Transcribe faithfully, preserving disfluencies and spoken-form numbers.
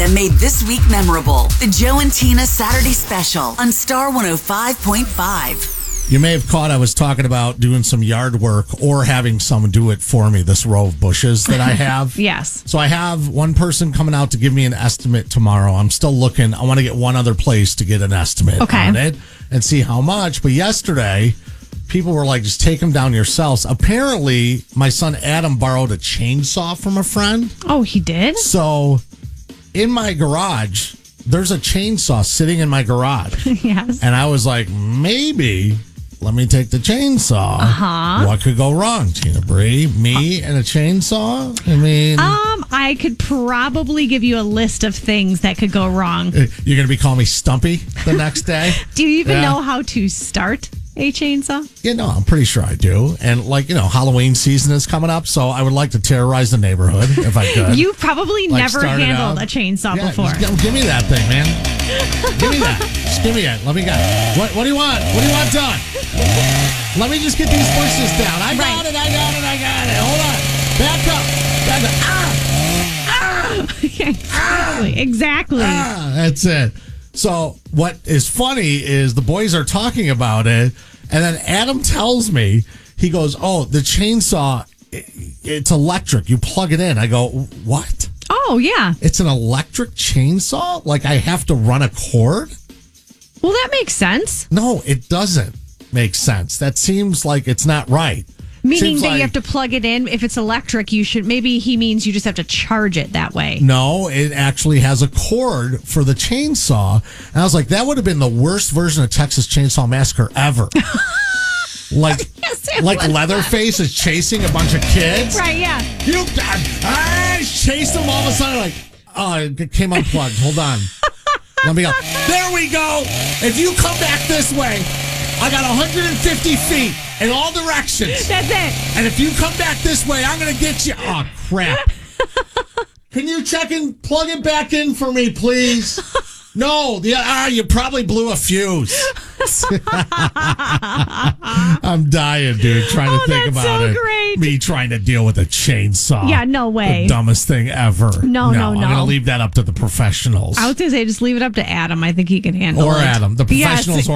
that made this week memorable. The Joe and Tina Saturday Special on Star one oh five point five. You may have caught I was talking about doing some yard work or having someone do it for me, this row of bushes that I have. Yes. So I have one person coming out to give me an estimate tomorrow. I'm still looking. I want to get one other place to get an estimate Okay. on it and see how much. But yesterday, people were like, just take them down yourselves. Apparently, my son Adam borrowed a chainsaw from a friend. Oh, he did? So in my garage, there's a chainsaw sitting in my garage. Yes. And I was like, maybe let me take the chainsaw. Uh-huh. What could go wrong, Tina Bree? Me and a chainsaw? I mean, Um, I could probably give you a list of things that could go wrong. you're going to be calling me Stumpy the next day? Do you even Yeah. know how to start a chainsaw? Yeah, no, I'm pretty sure I do. And like, you know, Halloween season is coming up, so I would like to terrorize the neighborhood if I could. You've probably Like, never start it handled out. a chainsaw Yeah, before. just give, give me that thing, man. Give me that. Just give me it. Let me go. What, what do you want? What do you want done? Let me just get these bushes down. I got Right. it. I got it. I got it. Hold on. Back up. Back up. Ah! exactly. Exactly. Ah! That's it. So what is funny is the boys are talking about it, and then Adam tells me, he goes, "Oh, the chainsaw, i- it's electric. You plug it in." I go, "What? Oh, yeah. It's an electric chainsaw? Like I have to run a cord?" Well, that makes sense. No, it doesn't make sense. That seems like it's not right. Meaning Seems that like- you have to plug it in. If it's electric, you should. Maybe he means you just have to charge it that way. No, it actually has a cord for the chainsaw. And I was like, that would have been the worst version of Texas Chainsaw Massacre ever. Like, Yes, it like would. Leatherface is chasing a bunch of kids. Right, yeah. You, I chased them all of a sudden. Like, oh, it came unplugged. Hold on. Let me go. There we go. If you come back this way, I got one hundred fifty feet in all directions. That's it. And if you come back this way, I'm going to get you. Oh, crap. Can you check and plug it back in for me, please? No, the, ah, you probably blew a fuse. I'm dying, dude, trying Oh, to think that's about so it. great. Me trying to deal with a chainsaw. Yeah, no way. The dumbest thing ever. No, no, I'm no. going to leave that up to the professionals. I was going to say, just leave it up to Adam. I think he can handle or it. Adam. The Yes. professionals